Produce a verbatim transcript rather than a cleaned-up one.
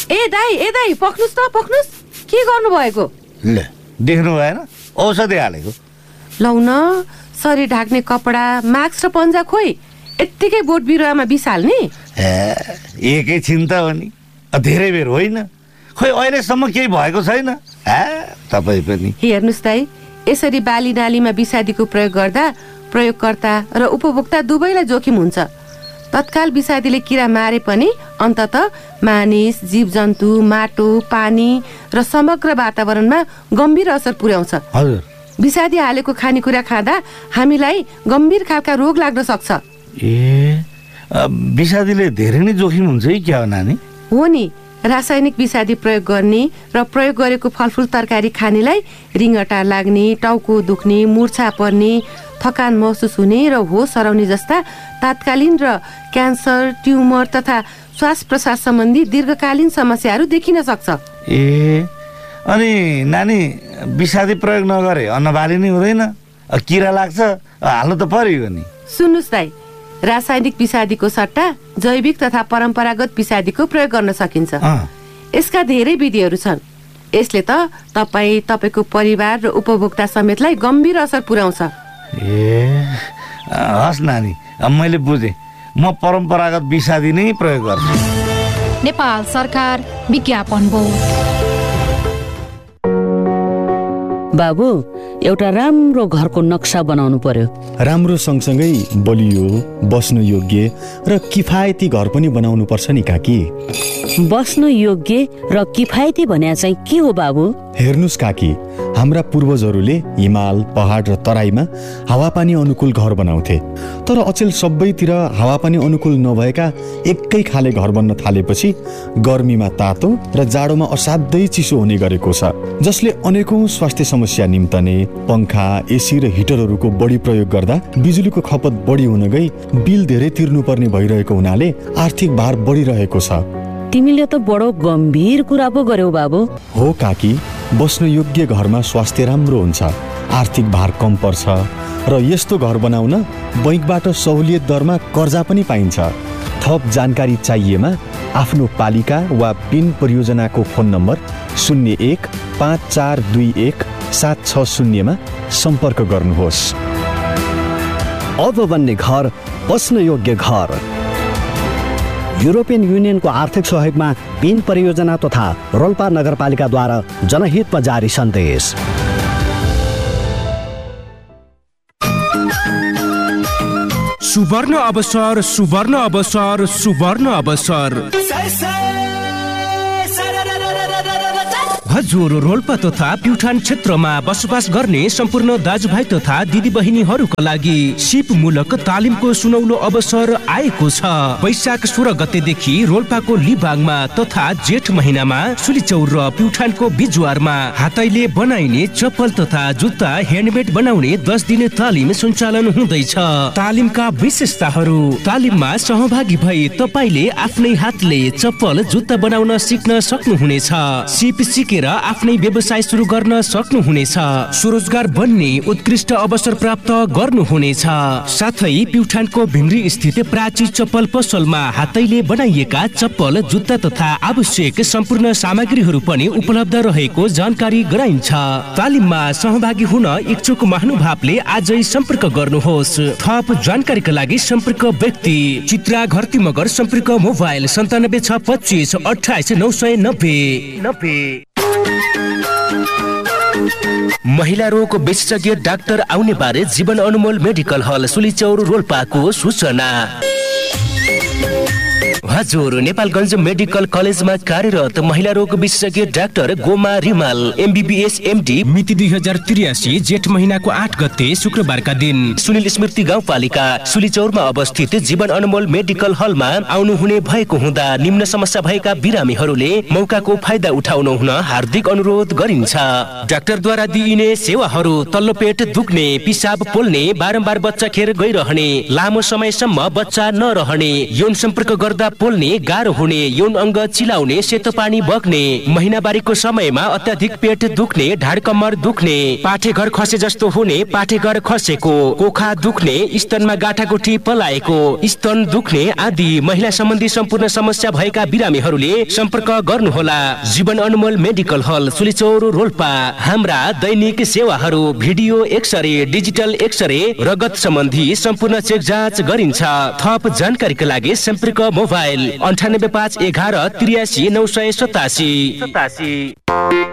ए दाइ ए दाइ पक्नुस् त पक्नुस्। के गर्नु भएको? ल देख्नु भएन औषधि हालेको। लौ न शरीर ढाक्ने कपडा मास्क र पन्जा खोइ यत्तिकै बोट बिरुवामा बिसाल्ने। ए एकैछिन त हो नि, धेरै बेर होइन। खोइ अहिलेसम्म केही भएको छैन। तपाईँ पनि हेर्नुहोस् दाइ, यसरी बाली नालीमा विषादीको प्रयोग गर्दा प्रयोगकर्ता र उपभोक्ता दुवैलाई जोखिम हुन्छ। तत्काल विषादीले किरा मारे पनि अन्ततः मानिस, जीवजन्तु, माटो, पानी र समग्र वातावरणमा गम्भीर असर पुर्याउँछ। हजुर, विषादी हालेको खानेकुरा खाँदा हामीलाई गम्भीर खालका रोग लाग्न सक्छ। ए विषादीले धेरै नै जोखिम हुन्छ है क्या हो नानी? हो नि, रासायनिक विषादी प्रयोग गर्ने र प्रयोग गरेको फलफुल तरकारी खानेलाई रिङ्गटा लाग्ने, टाउको दुख्ने, मूर्छा पर्ने, थकान महसुस हुने र होस हराउने जस्ता तात्कालीन र क्यान्सर, ट्युमर तथा श्वास प्रश्वास सम्बन्धी दीर्घकालीन समस्याहरू देखिन सक्छ। ए अनि नानी विषादी प्रयोग नगरे अन्नबाली नै हुँदैन, किरा लाग्छ, हाल्नु त पर्यो नि। सुन्नुहोस् दाइ, रासायनिक विषादीको सट्टा जैविक तथा परम्परागत विषादीको प्रयोग गर्न सकिन्छ। यसका धेरै विधिहरू छन्। यसले त तपाईँ, तपाईँको परिवार र उपभोक्ता समेतलाई गम्भीर असर पुर्याउँछ। ए हस् नानी, मैले बुझेँ। म परम्परागत विषादी नै प्रयोग गर्छु। नेपाल सरकार विज्ञापन बोर्ड। बाबु, एउटा राम्रो घरको नक्सा बनाउनु पर्यो। राम्रो सँगसँगै बलियो, बस्न योग्य र किफायती घर पनि बनाउनु पर्छ नि काकी। बस्न योग्य र किफायती भन्या चाहिँ के हो बाबु? हेर्नुस् काकी, हाम्रा पूर्वजहरूले हिमाल, पहाड र तराईमा हावापानी अनुकूल घर बनाउँथे। तर अचेल सबैतिर हावापानी अनुकूल नभएका एकै खाले घर बन्न थालेपछि गर्मीमा तातो र जाडोमा असाध्यै चिसो हुने गरेको छ, जसले अनेकौं स्वास्थ्य समस्या निम्तने। पंखा, एसी र हिटरहरूको बढी प्रयोग गर्दा बिजुलीको खपत बढी हुन गई बिल धेरै तिर्नुपर्ने भइरहेको हुनाले आर्थिक भार बढिरहेको छ। तिमीले त बडो गम्भीर कुरा पो गर्यौ बाबु। हो काकी, बस्न योग्य घरमा स्वास्थ्य राम्रो हुन्छ, आर्थिक भार कम पर्छ र यस्तो घर बनाउन बैंकबाट सहुलियत दरमा कर्जा पनि पाइन्छ। थप जानकारी चाहिएमा आफ्नो पालिका वा पिन परियोजनाको फोन नम्बर शून्य एक पाँच चार दुई एक सात छ शून्यमा सम्पर्क गर्नुहोस्। अब बन्ने घर बस्न योग्य घर। युरोपियन युनियनको आर्थिक सहयोगमा पिन परियोजना तथा रोल्पा नगरपालिकाद्वारा जनहितमा जारी सन्देश। सुवर्ण अवसर, सुवर्ण अवसर, सुवर्ण अवसर। हजुर, रोल्पा तथा प्युठान क्षेत्रमा बसोबास गर्ने सम्पूर्ण दाजुभाइ तथा दिदीबहिनीहरूका लागि सिप मूलक तालिमको सुनौलो अवसर आएको छ। वैशाख सोह्र गतेदेखि रोल्पाको लिबाङमा तथा जेठ महिनामा सुलिचौर र प्युठानको बिजुवारमा हातैले बनाइने चप्पल तथा जुत्ता ह्यान्डमेड बनाउने दस दिने तालिम सञ्चालन हुँदैछ। तालिमका विशेषताहरू: तालिममा सहभागी भई तपाईँले आफ्नै हातले चप्पल जुत्ता बनाउन सिक्न सक्नुहुनेछ। सिप सिकेर आफ्नै व्यवसाय सुरु गर्न सक्नुहुनेछ। स्वरोजगार बन्ने उत्कृष्ट अवसर प्राप्त गर्नुहुनेछ। साथै प्युठानको भिङ्ग्री स्थित प्राची चप्पल पसलमा हातैले बनाइएका चप्पल, जुत्ता तथा आवश्यक सम्पूर्ण सामग्रीहरू पनि उपलब्ध रहेको जानकारी गराइन्छ। तालिममा सहभागी हुन इच्छुक महानुभावले आजै सम्पर्क गर्नुहोस्। थप जानकारीका लागि सम्पर्क व्यक्ति चित्रा घरती मगर, सम्पर्क मोबाइल सन्तानब्बे छ पच्चिस अठाइस नौ सय नब्बे नब्बे। महिला रोग विशेषज्ञ डाक्टर आउने बारे जीवन अनमोल मेडिकल हल सुलिचौर रोल्पाको सूचना। हजुर, नेपालगञ्ज मेडिकल कलेजमा कार्यरत महिला रोग विशेषज्ञ doctor Goma Rimal MBBS MD मिति दुई हजार त्रियासी जेठ महिनाको आठ गते शुक्रबारका दिन सुनिल स्मृति गाउँपालिका सुलिचौरमा अवस्थित जीवन अनमोल मेडिकल हलमा आउनुहुने भएको हुँदा निम्न समस्या भएका बिरामीहरूले मौकाको फाइदा उठाउनु हुन हार्दिक अनुरोध गरिन्छ। डाक्टरद्वारा दिइने सेवाहरू: तल्लो पेट दुख्ने, पिसाब पोल्ने, बारम्बार बच्चा खेर गइरहने, लामो समयसम्म बच्चा नरहने, यौन सम्पर्क गर्दा लुगा पोल्ने, गाह्रो हुने, यौन अङ्ग चिलाउने, सेतो पानी बग्ने, महिनावारीको समयमा अत्याधिक पेट दुख्ने, ढाड कम्मर दुख्ने, पाठेघर खसे जस्तो हुने, पाठेघर खसेको, कोखा दुख्ने, स्तनमा गाँठागुठी पलाएको, स्तन दुख्ने आदि महिला सम्बन्धी सम्पूर्ण समस्या भएका बिरामीहरूले सम्पर्क गर्नुहोला। जीवन अनमोल मेडिकल हल, सुलिचौर, रोल्पा। हाम्रा दैनिक सेवाहरू भिडियो एक्सरे, डिजिटल एक्सरे, रगत सम्बन्धी सम्पूर्ण चेक जाँच गरिन्छ। थप जानकारीका लागि सम्पर्क मोबाइल अन्ठानब्बे पाँच एघार त्रियासी नौ सय सतासी।